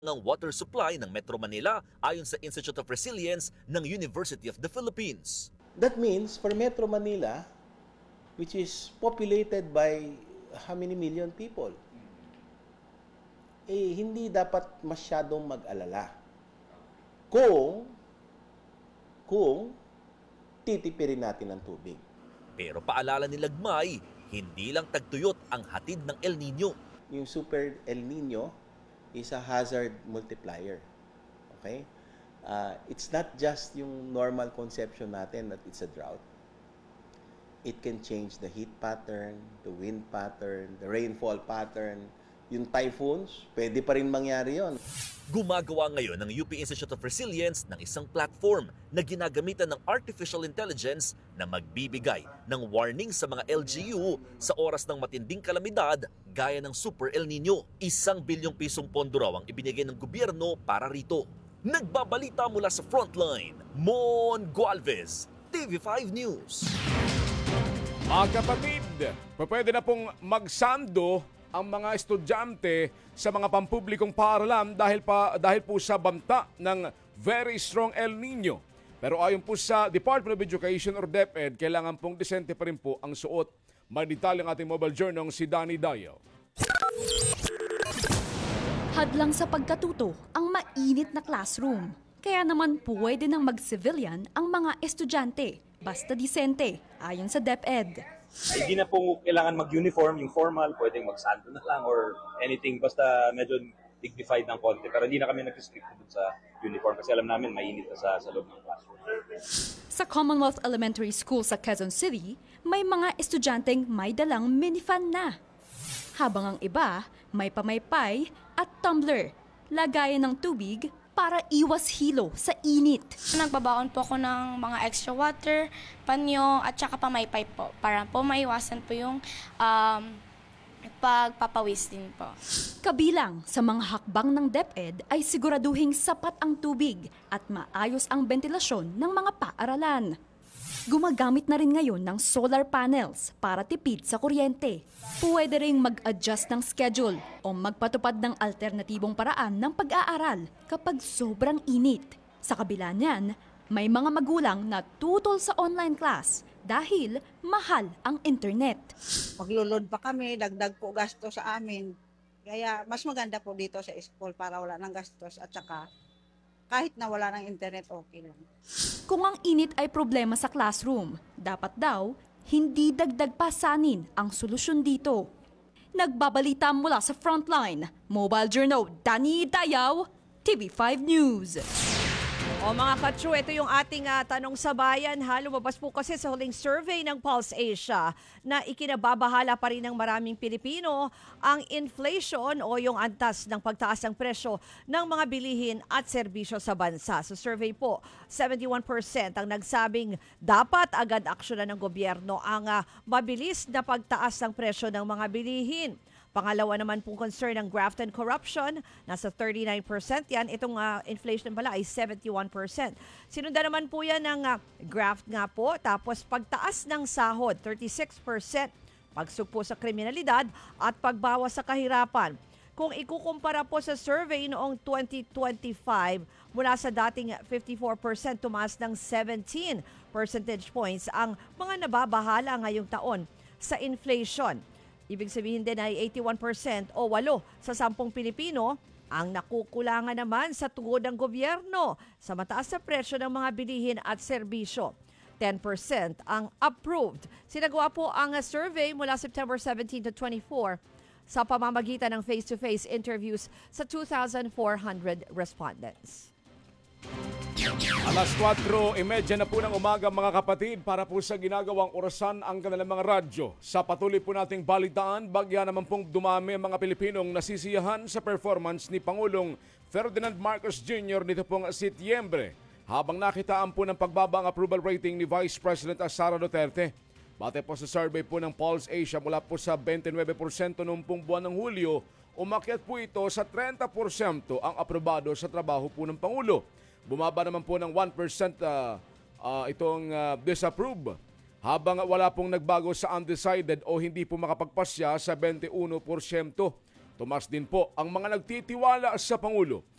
ng water supply ng Metro Manila ayon sa Institute of Resilience ng University of the Philippines. That means for Metro Manila, which is populated by how many million people, hindi dapat masyadong mag-alala kung titipirin natin ang tubig. Pero paalala ni Lagmay, hindi lang tagtuyot ang hatid ng El Nino. Yung Super El Nino is a hazard multiplier. Okay? It's not just yung normal conception natin that it's a drought. It can change the heat pattern, the wind pattern, the rainfall pattern. Yung typhoons, pwede pa rin mangyari yon. Gumagawa ngayon ng UP Institute of Resilience ng isang platform na ginagamitan ng artificial intelligence na magbibigay ng warning sa mga LGU sa oras ng matinding kalamidad gaya ng Super El Nino. 1 bilyong pisong pondo raw ang ibinigay ng gobyerno para rito. Nagbabalita mula sa Frontline, Mon Gualvez, TV5 News. Mga kapatid, pwede na pong magsando ang mga estudyante sa mga pampublikong paaralan dahil po sa banta ng very strong El Nino. Pero ayon po sa Department of Education or DepEd, kailangan pong disente pa rin po ang suot. May detalye ang ating mobile journal si Danny Dayo. Hadlang sa pagkatuto ang mainit na classroom. Kaya naman pwede nang mag-civilian ang mga estudyante, basta disente, ayon sa DepEd. Hindi na po kailangan mag-uniform, yung formal, pwedeng mag-sando na lang or anything, basta medyo dignified ng konti. Pero hindi na kami nag-restrict dun sa uniform kasi alam namin mainit na sa loob ng classroom. Sa Commonwealth Elementary School sa Quezon City, may mga estudyanteng may dalang minifan na. Habang ang iba, may pamaypay at tumbler, lagayan ng tubig para iwas hilo sa init. Nagbabaon po ako ng mga extra water, panyo, at saka pamaypay po para po maiwasan po yung pagpapawis din po. Kabilang sa mga hakbang ng DepEd ay siguraduhing sapat ang tubig at maayos ang ventilasyon ng mga paaralan. Gumagamit na rin ngayon ng solar panels para tipid sa kuryente. Pwede ring mag-adjust ng schedule o magpatupad ng alternatibong paraan ng pag-aaral kapag sobrang init. Sa kabila niyan, may mga magulang na tutol sa online class dahil mahal ang internet. Maglulod pa kami, dagdag po gasto sa amin. Kaya mas maganda po dito sa school para wala ng gastos at saka kahit na wala ng internet, okay lang. Kung ang init ay problema sa classroom, dapat daw hindi dagdag pasanin ang solusyon dito. Nagbabalita mula sa Frontline, Mobile Journal, Danny Dayaw, TV5 News. O mga katsu, ito yung ating tanong sa bayan. Lumabas po kasi sa huling survey ng Pulse Asia na ikinababahala pa rin ng maraming Pilipino ang inflation o yung antas ng pagtaas ng presyo ng mga bilihin at serbisyo sa bansa. Sa survey po, 71% ang nagsabing dapat agad aksyonan ng gobyerno ang mabilis na pagtaas ng presyo ng mga bilihin. Pangalawa naman pong concern ng graft and corruption, nasa 39% yan. Itong inflation pala ay 71%. Sinundan naman po yan ng graft nga po. Tapos pagtaas ng sahod, 36%. Pagsugpo sa kriminalidad at pagbawas sa kahirapan. Kung ikukumpara po sa survey noong 2025, mula sa dating 54%, tumaas ng 17 percentage points ang mga nababahala ngayong taon sa inflation. Ibig sabihin din ay 81% o 8 sa 10 Pilipino ang nakukulangan naman sa tugon ng gobyerno sa mataas na presyo ng mga bilihin at serbisyo. 10% ang approved. Sinagawa po ang survey mula September 17 to 24 sa pamamagitan ng face-to-face interviews sa 2,400 respondents. Alas 4:30 na po ng umaga mga kapatid para po sa ginagawang orasan ang kanilang mga radyo. Sa patuloy po nating balitaan, bagya naman pong dumami ang mga Pilipinong nasisiyahan sa performance ni Pangulong Ferdinand Marcos Jr. nito pong Setyembre. Habang nakitaan po ng pagbaba ang approval rating ni Vice President Sara Duterte. Bate po sa survey po ng Pulse Asia mula po sa 29% noong pong buwan ng Hulyo, umakyat po ito sa 30% ang aprobado sa trabaho po ng Pangulo. Bumaba naman po ng 1% itong disapprove. Habang wala pong nagbago sa undecided o hindi po makapagpasya sa 21%. Tumas din po ang mga nagtitiwala sa Pangulo.